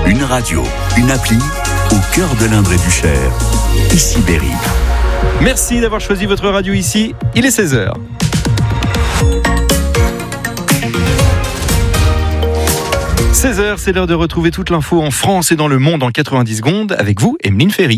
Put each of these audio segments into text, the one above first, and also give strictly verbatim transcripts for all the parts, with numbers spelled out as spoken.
Une radio, une appli, au cœur de l'Indre et du Cher. Ici Berry. Merci d'avoir choisi votre radio ici. Il est seize heures. seize heures, c'est l'heure de retrouver toute l'info en France et dans le monde en quatre-vingt-dix secondes avec vous, Emeline Ferry.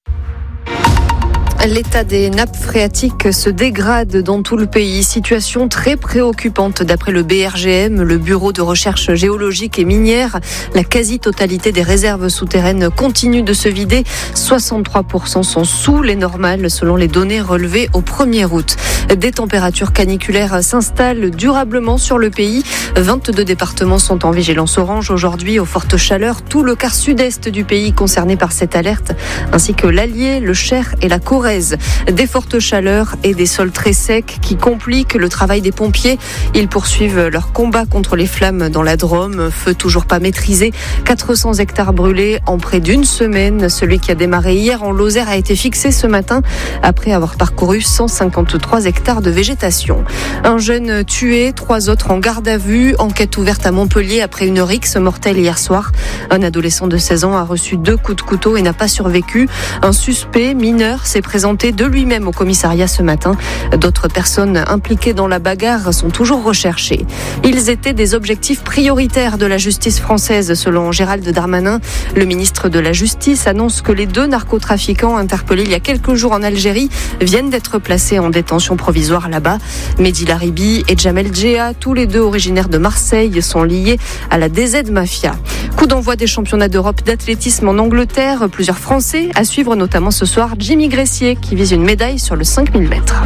L'état des nappes phréatiques se dégrade dans tout le pays. Situation très préoccupante d'après le B R G M, le Bureau de recherche géologique et minière. La quasi-totalité des réserves souterraines continue de se vider. soixante-trois pour cent sont sous les normales selon les données relevées au premier août. Des températures caniculaires s'installent durablement sur le pays. vingt-deux départements sont en vigilance orange aujourd'hui aux fortes chaleurs. Tout le quart sud-est du pays concerné par cette alerte, ainsi que l'Allier, le Cher et la Corrèze. Des fortes chaleurs et des sols très secs qui compliquent le travail des pompiers. Ils poursuivent leur combat contre les flammes dans la Drôme. Feu toujours pas maîtrisé. quatre cents hectares brûlés en près d'une semaine. Celui qui a démarré hier en Lozère a été fixé ce matin après avoir parcouru cent cinquante-trois hectares de végétation. Un jeune tué, trois autres en garde à vue. Enquête ouverte à Montpellier après une rixe mortelle hier soir. Un adolescent de seize ans a reçu deux coups de couteau et n'a pas survécu. Un suspect mineur s'est présenté de lui-même au commissariat ce matin. D'autres personnes impliquées dans la bagarre sont toujours recherchées. Ils étaient des objectifs prioritaires de la justice française, selon Gérald Darmanin. Le ministre de la Justice annonce que les deux narcotrafiquants interpellés il y a quelques jours en Algérie viennent d'être placés en détention provisoire là-bas. Mehdi Laribi et Jamel Djea, tous les deux originaires de Marseille, sont liés à la D Z Mafia. Coup d'envoi des championnats d'Europe d'athlétisme en Angleterre. Plusieurs Français à suivre, notamment ce soir Jimmy Gressier qui vise une médaille sur le cinq mille mètres.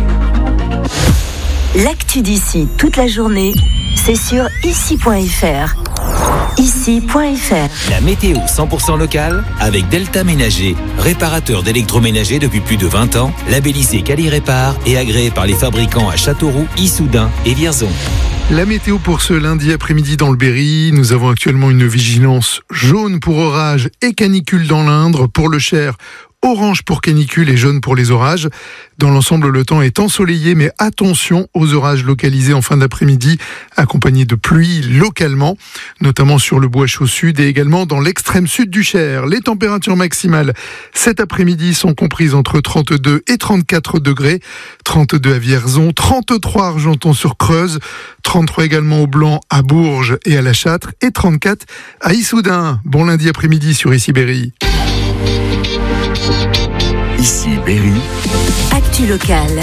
L'actu d'ici toute la journée, c'est sur ici point f r. ici point f r. La météo cent pour cent locale avec Delta Ménager, réparateur d'électroménager depuis plus de vingt ans, labellisé Quali-Répar et agréé par les fabricants à Châteauroux, Issoudun et Vierzon. La météo pour ce lundi après-midi dans le Berry. Nous avons actuellement une vigilance jaune pour orage et canicule dans l'Indre. Pour le Cher, orange pour canicule et jaune pour les orages. Dans l'ensemble, le temps est ensoleillé, mais attention aux orages localisés en fin d'après-midi, accompagnés de pluie localement, notamment sur le Bois-Chaud Sud et également dans l'extrême sud du Cher. Les températures maximales cet après-midi sont comprises entre trente-deux et trente-quatre degrés. trente-deux à Vierzon, trente-trois à Argenton-sur-Creuse, trente-trois également au Blanc, à Bourges et à La Châtre et trente-quatre à Issoudun. Bon lundi après-midi sur Ici Berry. Ici Berry. Actu locale